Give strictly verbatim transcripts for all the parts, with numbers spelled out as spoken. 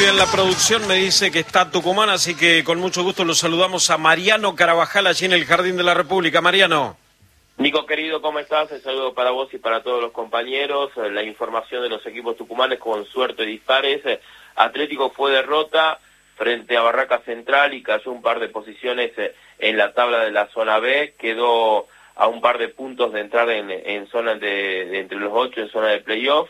bien, la producción me dice que está Tucumán, así que con mucho gusto lo saludamos a Mariano Carabajal allí en el Jardín de la República. Mariano. Nico querido, ¿cómo estás? Un saludo para vos y para todos los compañeros. La información de los equipos tucumanes con suerte y dispares. Atlético fue derrota frente a Barraca Central y cayó un par de posiciones en la tabla de la zona B. Quedó a un par de puntos de entrar en, en zona de, de entre los ocho en zona de playoff.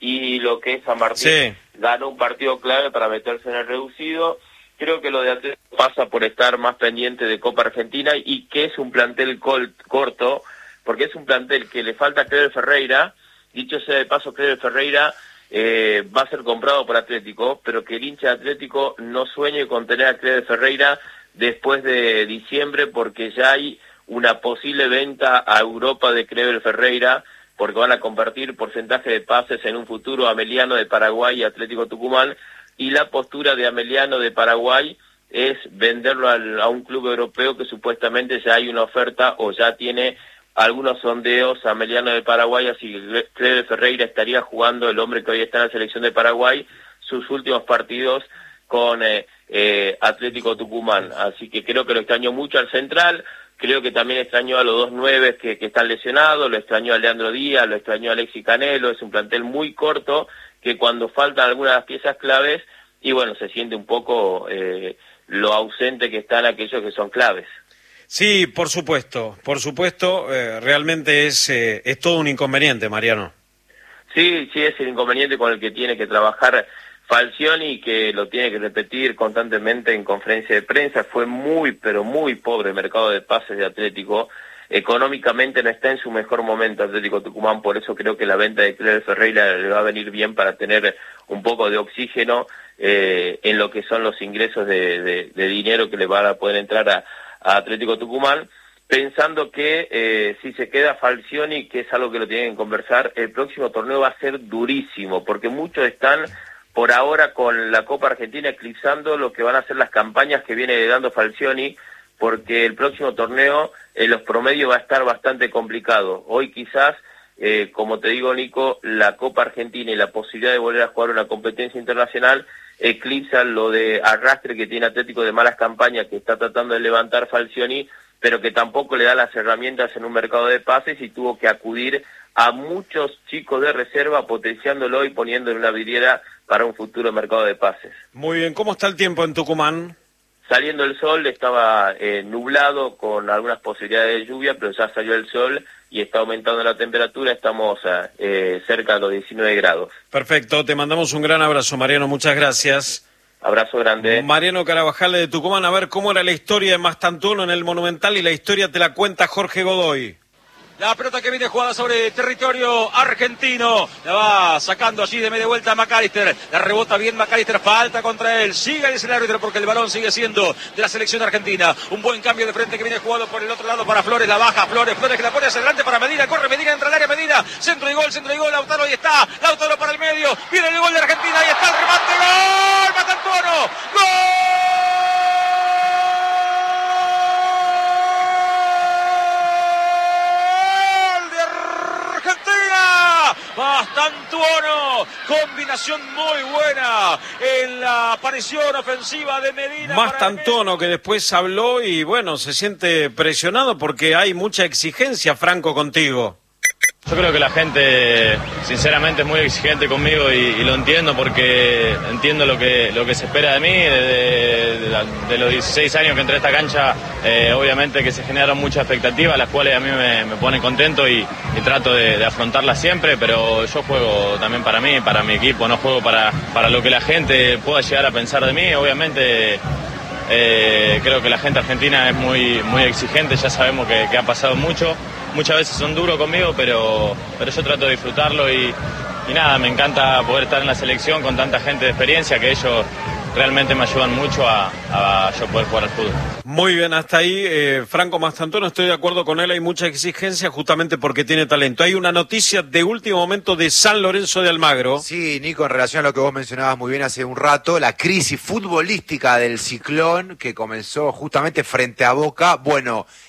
Y lo que es San Martín, sí, ganó un partido clave para meterse en el reducido. Creo que lo de Atlético pasa por estar más pendiente de Copa Argentina y que es un plantel col- corto, porque es un plantel que le falta a Cleber Ferreira. Dicho sea de paso, Cleber Ferreira eh, va a ser comprado por Atlético, pero que el hincha de Atlético no sueñe con tener a Cleber Ferreira después de diciembre, porque ya hay una posible venta a Europa de Cleber Ferreira, porque van a compartir porcentaje de pases en un futuro Ameliano de Paraguay y Atlético Tucumán, y la postura de Ameliano de Paraguay es venderlo al, a un club europeo que supuestamente ya hay una oferta o ya tiene algunos sondeos Ameliano de Paraguay, así que Cleber Ferreira estaría jugando, el hombre que hoy está en la selección de Paraguay, sus últimos partidos con eh, eh, Atlético Tucumán, así que creo que lo extrañó mucho al central. Creo que también extrañó a los dos nueves que, que están lesionados, lo extrañó a Leandro Díaz, lo extrañó a Alexis Canelo. Es un plantel muy corto que cuando faltan algunas piezas claves, y bueno, se siente un poco eh, lo ausente que están aquellos que son claves. Sí, por supuesto, por supuesto, eh, realmente es, eh, es todo un inconveniente, Mariano. Sí, sí, es el inconveniente con el que tiene que trabajar Falcioni, que lo tiene que repetir constantemente en conferencia de prensa. Fue muy, pero muy pobre el mercado de pases de Atlético. Económicamente no está en su mejor momento Atlético Tucumán, por eso creo que la venta de Cleber Ferreira le va a venir bien para tener un poco de oxígeno eh, en lo que son los ingresos de, de, de dinero que le van a poder entrar a, a Atlético Tucumán, pensando que eh, si se queda Falcioni, que es algo que lo tienen que conversar, el próximo torneo va a ser durísimo, porque muchos están por ahora con la Copa Argentina eclipsando lo que van a ser las campañas que viene dando Falcioni, porque el próximo torneo en los promedios va a estar bastante complicado. Hoy quizás, eh, como te digo Nico, la Copa Argentina y la posibilidad de volver a jugar una competencia internacional eclipsan lo de arrastre que tiene Atlético de malas campañas que está tratando de levantar Falcioni, pero que tampoco le da las herramientas en un mercado de pases y tuvo que acudir a muchos chicos de reserva potenciándolo y poniéndole una vidriera para un futuro mercado de pases. Muy bien, ¿cómo está el tiempo en Tucumán? Saliendo el sol, estaba eh, nublado con algunas posibilidades de lluvia, pero ya salió el sol y está aumentando la temperatura, estamos eh, cerca de los diecinueve grados. Perfecto, te mandamos un gran abrazo, Mariano, muchas gracias. Abrazo grande. Mariano Carabajal de Tucumán, a ver cómo era la historia de Mastantuono en el Monumental, y la historia te la cuenta Jorge Godoy. La pelota que viene jugada sobre territorio argentino. La va sacando allí de media vuelta a McAllister. La rebota bien McAllister. Falta contra él. Sigue el árbitro porque el balón sigue siendo de la selección argentina. Un buen cambio de frente que viene jugado por el otro lado para Flores. La baja Flores. Flores que la pone hacia adelante para Medina. Corre Medina, entra al área Medina. Centro y gol, centro y gol. Lautaro ahí está. Lautaro para el medio. Viene el gol de Argentina. Ahí está el remate. ¡Gol! Mastantuono. ¡Gol! Mastantuono, combinación muy buena en la aparición ofensiva de Medina. Mastantuono que después habló y bueno, se siente presionado porque hay mucha exigencia, Franco, contigo. Yo creo que la gente sinceramente es muy exigente conmigo y, y lo entiendo porque entiendo lo que lo que se espera de mí. De, de, de los dieciséis años que entré a esta cancha, eh, obviamente que se generan muchas expectativas, las cuales a mí me, me ponen contento y, y trato de, de afrontarlas siempre, pero yo juego también para mí, para mi equipo, no juego para, para lo que la gente pueda llegar a pensar de mí. Obviamente eh, creo que la gente argentina es muy, muy exigente, ya sabemos que, que ha pasado mucho. Muchas veces son duros conmigo, pero, pero yo trato de disfrutarlo y, y nada, me encanta poder estar en la selección con tanta gente de experiencia que ellos realmente me ayudan mucho a, a yo poder jugar al fútbol. Muy bien, hasta ahí, eh, Franco Mastantuono, estoy de acuerdo con él, hay mucha exigencia justamente porque tiene talento. Hay una noticia de último momento de San Lorenzo de Almagro. Sí, Nico, en relación a lo que vos mencionabas muy bien hace un rato, la crisis futbolística del Ciclón que comenzó justamente frente a Boca. Bueno,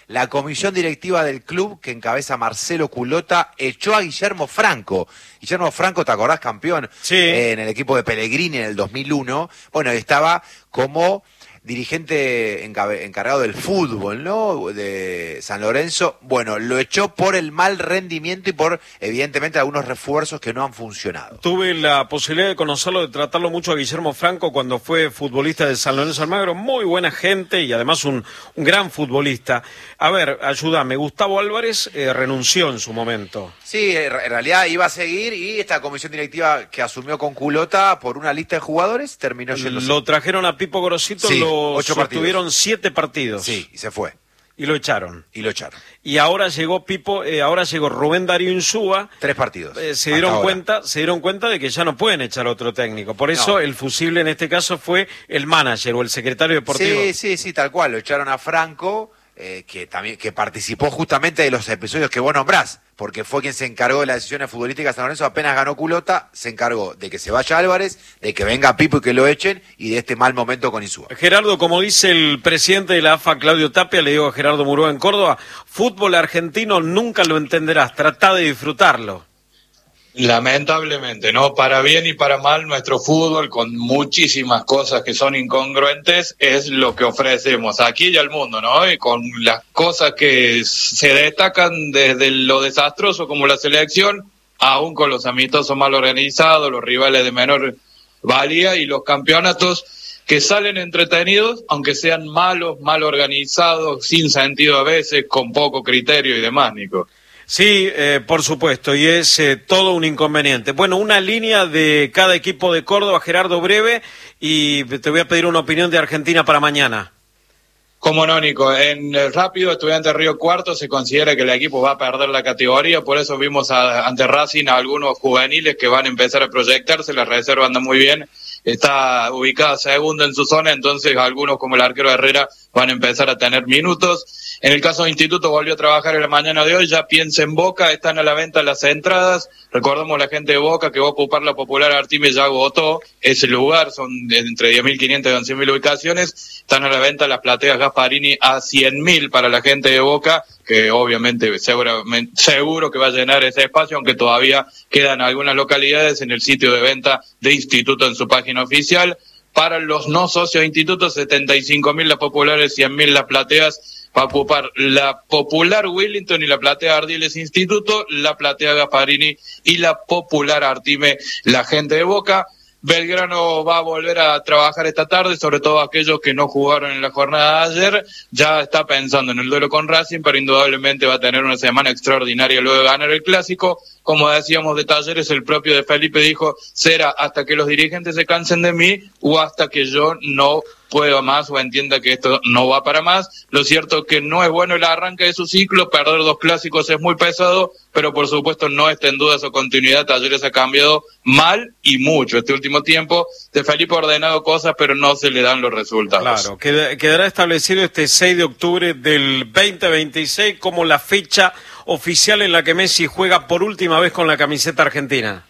la comisión directiva del club, que encabeza Marcelo Culota, echó a Guillermo Franco. Guillermo Franco, ¿te acordás, campeón? Sí. Eh, en el equipo de Pellegrini en el dos mil uno. Bueno, estaba como dirigente encargado del fútbol, ¿no? De San Lorenzo. Bueno, lo echó por el mal rendimiento y por, evidentemente, algunos refuerzos que no han funcionado. Tuve la posibilidad de conocerlo, de tratarlo mucho a Guillermo Franco cuando fue futbolista de San Lorenzo Almagro. Muy buena gente y además un, un gran futbolista. A ver, ayúdame, Gustavo Álvarez eh, renunció en su momento. Sí, en realidad iba a seguir y esta comisión directiva que asumió con Culota por una lista de jugadores terminó yéndose. Lo trajeron a Pipo Gorosito, sí, lo ocho sostuvieron partidos. siete partidos. Sí, y se fue. Y lo echaron. Y lo echaron. Y ahora llegó Pipo, eh, ahora llegó Rubén Darío Insúa. Tres partidos. Eh, se dieron cuenta, se dieron cuenta de que ya no pueden echar otro técnico. Por eso no. El fusible en este caso fue el manager o el secretario deportivo. Sí, sí, sí, tal cual. Lo echaron a Franco, eh, que también que participó justamente de los episodios que vos nombrás, porque fue quien se encargó de las decisiones futbolísticas. San Lorenzo apenas ganó Culota, se encargó de que se vaya Álvarez, de que venga Pipo y que lo echen, y de este mal momento con Insúa. Gerardo, como dice el presidente de la A F A, Claudio Tapia, le digo a Gerardo Murúa en Córdoba, fútbol argentino nunca lo entenderás, tratá de disfrutarlo. Lamentablemente, ¿no? Para bien y para mal, nuestro fútbol, con muchísimas cosas que son incongruentes, es lo que ofrecemos aquí y al mundo, ¿no? Y con las cosas que se destacan desde lo desastroso como la selección, aún con los amistosos mal organizados, los rivales de menor valía y los campeonatos que salen entretenidos, aunque sean malos, mal organizados, sin sentido a veces, con poco criterio y demás, Nico. Sí, eh, por supuesto, y es eh, todo un inconveniente. Bueno, una línea de cada equipo de Córdoba, Gerardo, breve, y te voy a pedir una opinión de Argentina para mañana. Como no, Nico, en el rápido Estudiantes Río Cuarto se considera que el equipo va a perder la categoría, por eso vimos a, ante Racing a algunos juveniles que van a empezar a proyectarse, la reserva anda muy bien, está ubicada segunda en su zona, entonces algunos como el arquero Herrera van a empezar a tener minutos. En el caso de Instituto volvió a trabajar en la mañana de hoy, ya piensa en Boca, están a la venta las entradas, recordemos la gente de Boca que va a ocupar la popular Artimes ya agotó ese lugar, son entre diez mil quinientas y once mil ubicaciones, están a la venta las plateas Gasparini a cien mil para la gente de Boca, que obviamente seguramente, seguro que va a llenar ese espacio, aunque todavía quedan algunas localidades en el sitio de venta de Instituto en su página oficial. Para los no socios de Instituto, setenta y cinco mil las populares, cien mil las plateas, va a ocupar la popular Willington y la platea Ardiles Instituto, la platea Gasparini y la popular Artime, la gente de Boca. Belgrano va a volver a trabajar esta tarde, sobre todo aquellos que no jugaron en la jornada de ayer, ya está pensando en el duelo con Racing, pero indudablemente va a tener una semana extraordinaria luego de ganar el Clásico. Como decíamos de Talleres, el propio de Felipe dijo, será hasta que los dirigentes se cansen de mí o hasta que yo no pueda más o entienda que esto no va para más. Lo cierto es que no es bueno el arranque de su ciclo, perder dos clásicos es muy pesado, pero por supuesto no está en duda su continuidad. Talleres ha cambiado mal y mucho este último tiempo. De Felipe ha ordenado cosas, pero no se le dan los resultados. Claro, qued- quedará establecido este seis de octubre del veinte veintiséis como la fecha oficial en la que Messi juega por última vez con la camiseta argentina.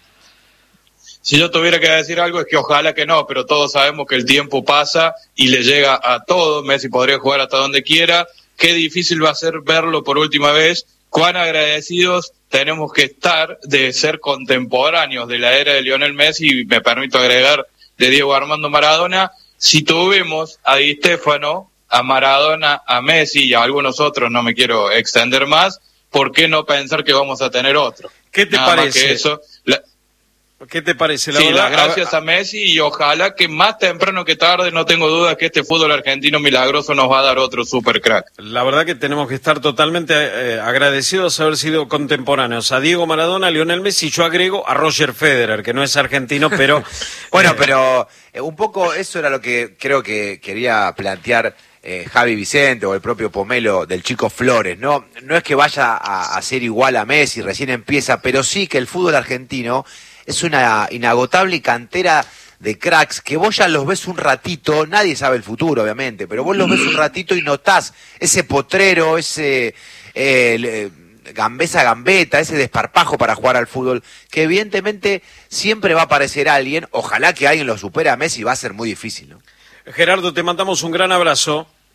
Si yo tuviera que decir algo es que ojalá que no, pero todos sabemos que el tiempo pasa y le llega a todos. Messi podría jugar hasta donde quiera. Qué difícil va a ser verlo por última vez. Cuán agradecidos tenemos que estar de ser contemporáneos de la era de Lionel Messi, y me permito agregar de Diego Armando Maradona. Si tuvimos a Di Stéfano, a Maradona, a Messi y a algunos otros, no me quiero extender más, ¿por qué no pensar que vamos a tener otro? ¿Qué te Nada parece? Más que eso. La... ¿Qué te parece? La sí, verdad, las gracias a, a Messi, y ojalá que más temprano que tarde, no tengo duda que este fútbol argentino milagroso nos va a dar otro super crack. La verdad que tenemos que estar totalmente eh, agradecidos de haber sido contemporáneos a Diego Maradona, a Lionel Messi, yo agrego a Roger Federer, que no es argentino, pero... bueno, pero eh, un poco eso era lo que creo que quería plantear eh, Javi Vicente o el propio Pomelo del Chico Flores, ¿no? No es que vaya a, a ser igual a Messi, recién empieza, pero sí que el fútbol argentino es una inagotable cantera de cracks que vos ya los ves un ratito, nadie sabe el futuro obviamente, pero vos los ves un ratito y notás ese potrero, ese eh, gambesa gambeta, ese desparpajo para jugar al fútbol, que evidentemente siempre va a aparecer alguien, ojalá que alguien lo supere a Messi, va a ser muy difícil, ¿no? Gerardo, te mandamos un gran abrazo.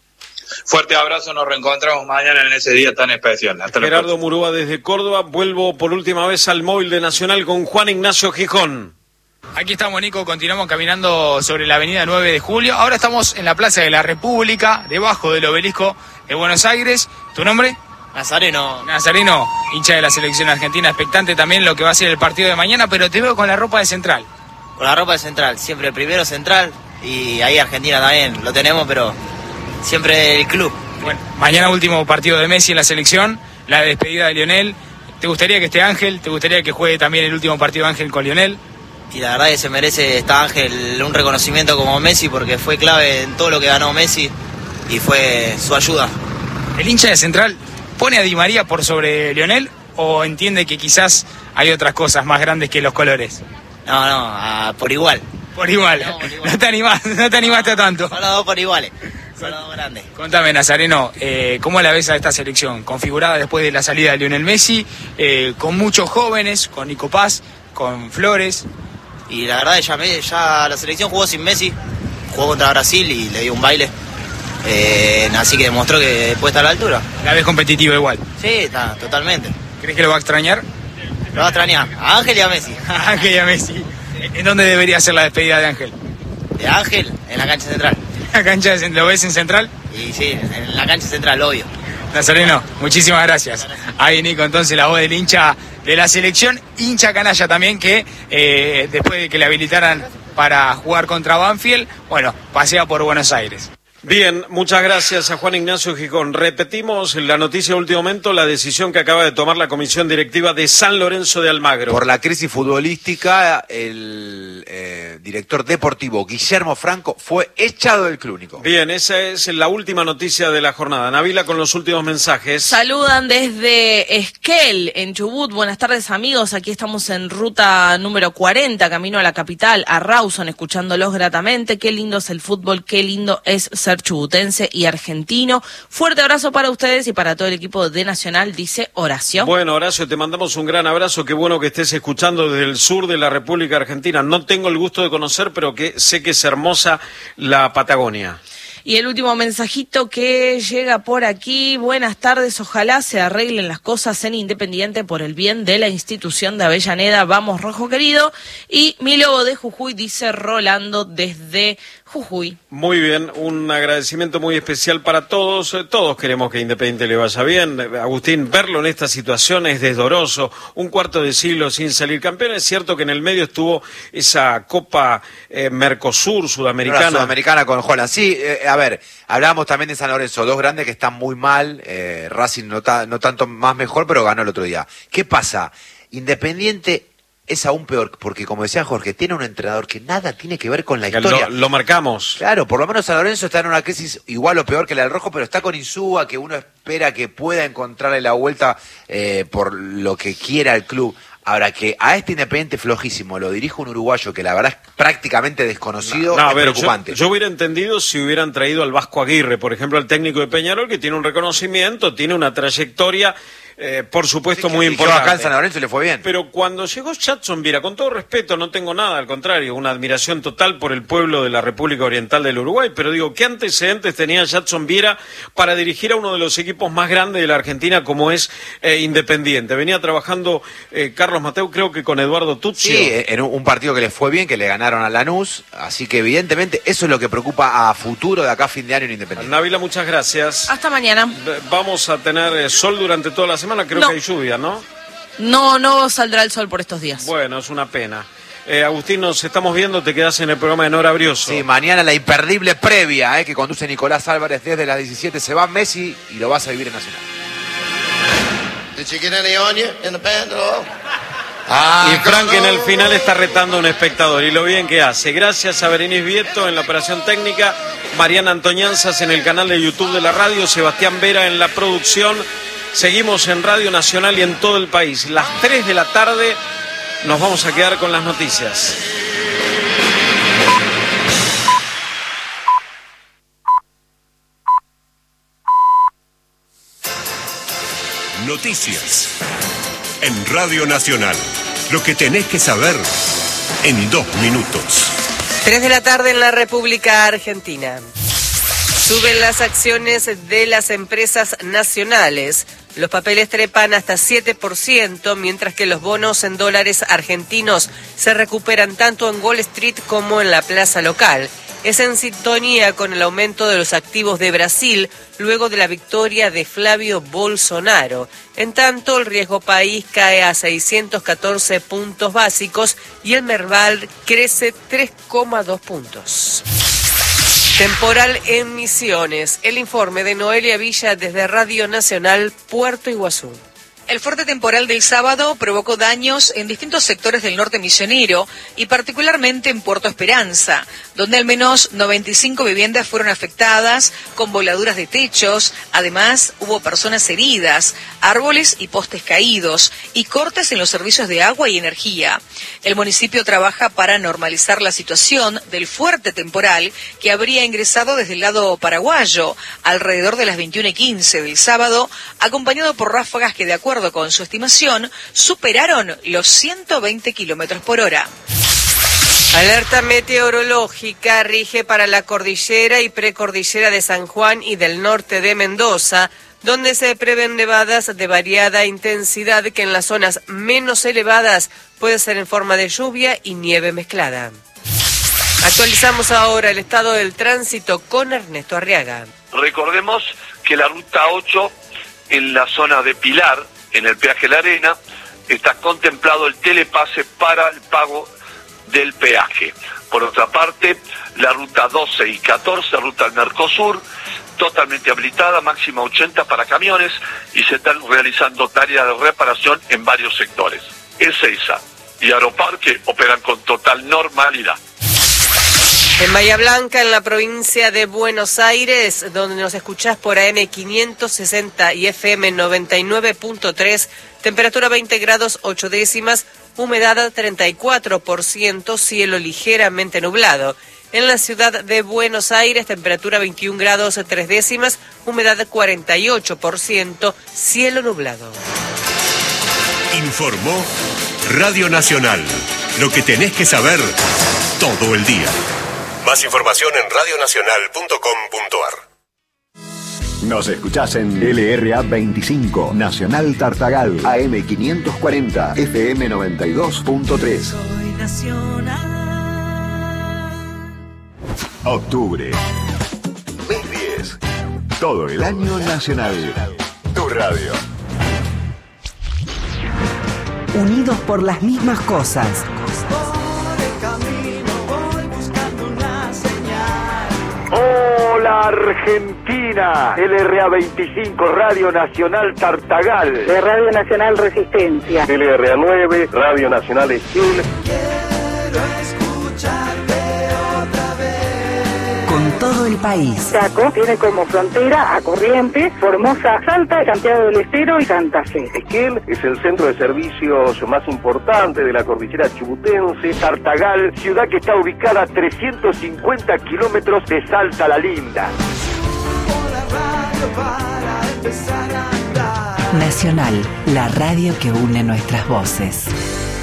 Fuerte abrazo, nos reencontramos mañana en ese día tan especial. Hasta Gerardo Murúa desde Córdoba. Vuelvo por última vez al móvil de Nacional con Juan Ignacio Gijón. Aquí estamos, Nico, continuamos caminando sobre la avenida nueve de julio. Ahora estamos en la Plaza de la República, debajo del obelisco de Buenos Aires. ¿Tu nombre? Nazareno. Nazareno, hincha de la selección argentina, expectante también lo que va a ser el partido de mañana, pero te veo con la ropa de Central. Con la ropa de Central, siempre primero Central y ahí Argentina también, lo tenemos, pero siempre el club. Bueno, mañana último partido de Messi en la selección, la despedida de Lionel. ¿Te gustaría que esté Ángel? ¿Te gustaría que juegue también el último partido de Ángel con Lionel? Y la verdad que se merece esta Ángel un reconocimiento como Messi porque fue clave en todo lo que ganó Messi y fue su ayuda. ¿El hincha de Central pone a Di María por sobre Lionel o entiende que quizás hay otras cosas más grandes que los colores? No, no, a, por igual. Por igual, no, por igual. No te animás, no te animaste a tanto. Son los dos por iguales, son los dos grandes. Contame, Nazareno, eh, ¿cómo la ves a esta selección? Configurada después de la salida de Lionel Messi, eh, con muchos jóvenes, con Nico Paz, con Flores. Y la verdad, ya, me, ya la selección jugó sin Messi, jugó contra Brasil y le dio un baile. Eh, así que demostró que puede estar a la altura. ¿La ves competitiva igual? Sí, está, totalmente. ¿Crees que lo va a extrañar? Lo va a extrañar, a Ángel y a Messi. A Ángel y a Messi. ¿En dónde debería ser la despedida de Ángel? De Ángel, en la cancha central. ¿La cancha de, ¿Lo ves en Central? Y sí, en la cancha central, obvio. Nazareno, muchísimas gracias. Ahí, Nico, entonces la voz del hincha de la selección, hincha canalla también, que eh, después de que le habilitaran para jugar contra Banfield, bueno, pasea por Buenos Aires. Bien, muchas gracias a Juan Ignacio Gijón. Repetimos la noticia de último momento, la decisión que acaba de tomar la comisión directiva de San Lorenzo de Almagro. Por la crisis futbolística, el eh, director deportivo Guillermo Franco fue echado del club, Nico. Bien, esa es la última noticia de la jornada. Nabila con los últimos mensajes. Saludan desde Esquel, en Chubut. Buenas tardes, amigos. Aquí estamos en ruta número cuarenta, camino a la capital, a Rawson, escuchándolos gratamente. Qué lindo es el fútbol, qué lindo es ser chubutense y argentino. Fuerte abrazo para ustedes y para todo el equipo de Nacional, dice Horacio. Bueno, Horacio, te mandamos un gran abrazo. Qué bueno que estés escuchando desde el sur de la República Argentina. No tengo el gusto de conocer, pero que sé que es hermosa la Patagonia. Y el último mensajito que llega por aquí. Buenas tardes, ojalá se arreglen las cosas en Independiente por el bien de la institución de Avellaneda. Vamos, rojo querido. Y mi lobo de Jujuy, dice Rolando desde Jujuy. Muy bien, un agradecimiento muy especial para todos. Todos queremos que Independiente le vaya bien. Agustín, verlo en esta situación es desdoroso. Un cuarto de siglo sin salir campeón. Es cierto que en el medio estuvo esa Copa eh, Mercosur, Sudamericana. La Sudamericana con Holland. Sí, eh, a ver, hablábamos también de San Lorenzo. Dos grandes que están muy mal. Eh, Racing no, ta, no tanto más mejor, pero ganó el otro día. ¿Qué pasa? Independiente es aún peor, porque como decía Jorge, tiene un entrenador que nada tiene que ver con la historia. Lo, lo marcamos. Claro, por lo menos San Lorenzo está en una crisis igual o peor que la del Rojo, pero está con Insúa, que uno espera que pueda encontrarle la vuelta eh, por lo que quiera el club. Ahora, que a este Independiente flojísimo lo dirige un uruguayo que la verdad es prácticamente desconocido, no, no, es ver, preocupante. Yo, yo hubiera entendido si hubieran traído al Vasco Aguirre, por ejemplo, al técnico de Peñarol, que tiene un reconocimiento, tiene una trayectoria, eh, por supuesto, sí, muy importante. Acá en San Lorenzo le fue bien. Pero cuando llegó Jadson Viera, con todo respeto, no tengo nada, al contrario, una admiración total por el pueblo de la República Oriental del Uruguay, pero digo, ¿qué antecedentes tenía Jadson Viera para dirigir a uno de los equipos más grandes de la Argentina como es eh, Independiente? Venía trabajando eh, Carlos Mateu, creo que con Eduardo Tuzio. Sí, en un partido que le fue bien, que le ganaron a Lanús, así que evidentemente eso es lo que preocupa a futuro de acá a fin de año en Independiente. Nabila, muchas gracias. Hasta mañana. Vamos a tener eh, sol durante toda la semana, creo no. que hay lluvia, ¿no? No, no saldrá el sol por estos días. Bueno, es una pena. Eh, Agustín, nos estamos viendo, te quedás en el programa de Nora Brioso. Sí, mañana la imperdible previa eh, que conduce Nicolás Álvarez desde las diecisiete. Se va Messi y lo vas a vivir en Nacional. Ah, y Frank en el final está retando a un espectador y lo bien que hace. Gracias a Berenice Vieto en la operación técnica, Mariana Antoñanzas en el canal de YouTube de la radio, Sebastián Vera en la producción. Seguimos en Radio Nacional y en todo el país. Las tres de la tarde nos vamos a quedar con las noticias. Noticias en Radio Nacional. Lo que tenés que saber en dos minutos. Tres de la tarde en la República Argentina. Suben las acciones de las empresas nacionales. Los papeles trepan hasta siete por ciento, mientras que los bonos en dólares argentinos se recuperan tanto en Wall Street como en la plaza local. Es en sintonía con el aumento de los activos de Brasil luego de la victoria de Flavio Bolsonaro. En tanto, el riesgo país cae a seiscientos catorce puntos básicos y el Merval crece tres coma dos puntos. Temporal en Misiones. El informe de Noelia Villa desde Radio Nacional, Puerto Iguazú. El fuerte temporal del sábado provocó daños en distintos sectores del norte misionero y particularmente en Puerto Esperanza, donde al menos noventa y cinco viviendas fueron afectadas con voladuras de techos. Además, hubo personas heridas, árboles y postes caídos y cortes en los servicios de agua y energía. El municipio trabaja para normalizar la situación del fuerte temporal que habría ingresado desde el lado paraguayo alrededor de las veintiuna y quince del sábado, acompañado por ráfagas que, de acuerdo con su estimación, superaron los ciento veinte kilómetros por hora. Alerta meteorológica rige para la cordillera y precordillera de San Juan y del norte de Mendoza, donde se prevén nevadas de variada intensidad que en las zonas menos elevadas puede ser en forma de lluvia y nieve mezclada. Actualizamos ahora el estado del tránsito con Ernesto Arriaga. Recordemos que la ruta ocho en la zona de Pilar, en el peaje La Arena, está contemplado el telepase para el pago del peaje. Por otra parte, la ruta doce y catorce, ruta del Mercosur, totalmente habilitada, máxima ochenta para camiones, y se están realizando tareas de reparación en varios sectores. Ezeiza y Aeroparque operan con total normalidad. En Bahía Blanca, en la provincia de Buenos Aires, donde nos escuchás por A M quinientos sesenta y F M noventa y nueve punto tres, temperatura veinte grados ocho décimas, humedad treinta y cuatro por ciento, cielo ligeramente nublado. En la ciudad de Buenos Aires, temperatura veintiún grados tres décimas, humedad cuarenta y ocho por ciento, cielo nublado. Informó Radio Nacional. Lo que tenés que saber todo el día. Más información en radio nacional punto com punto a r. Nos escuchás en L R A veinticinco, Nacional Tartagal, A M quinientos cuarenta, F M noventa y dos punto tres. Soy nacional. Octubre. Mes diez. Todo el año nacional. Tu radio. Unidos por las mismas cosas. Hola Argentina, L R A veinticinco, Radio Nacional Tartagal, de Radio Nacional Resistencia, L R A nueve, Radio Nacional Esquil. Quiero escucharte otra vez. Con todo el país. Chaco tiene como frontera a Corrientes, Formosa, Salta, Santiago del Estero y Santa Fe. Esquel es el centro de servicios más importante de la cordillera chubutense. Tartagal, ciudad que está ubicada a trescientos cincuenta kilómetros de Salta la Linda. Nacional, la radio que une nuestras voces.